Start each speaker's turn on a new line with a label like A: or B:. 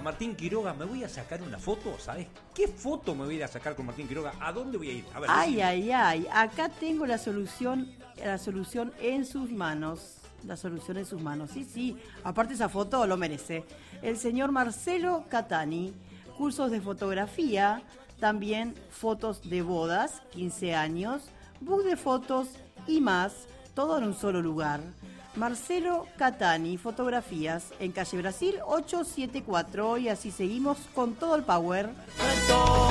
A: Martín Quiroga, me voy a sacar una foto, ¿sabes? ¿Qué foto me voy a ir a sacar con Martín Quiroga? ¿A dónde voy a ir? A ver,
B: Ay, ay, ay. Acá tengo la solución en sus manos. La solución en sus manos. Sí, sí. Aparte esa foto lo merece. El señor Marcelo Catani. Cursos de fotografía. También fotos de bodas, 15 años. Book de fotos y más. Todo en un solo lugar. Marcelo Catani, fotografías en calle Brasil 874. Y así seguimos con todo el power.